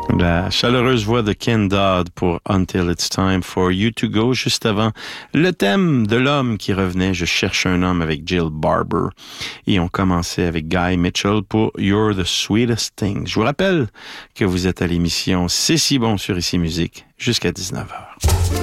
La chaleureuse voix de Ken Dodd pour Until It's Time for You to Go. Juste avant, le thème de l'homme qui revenait, Je cherche un homme avec Jill Barber. Et on commençait avec Guy Mitchell pour You're the Sweetest Thing. Je vous rappelle que vous êtes à l'émission C'est si bon sur Ici Musique jusqu'à 19h.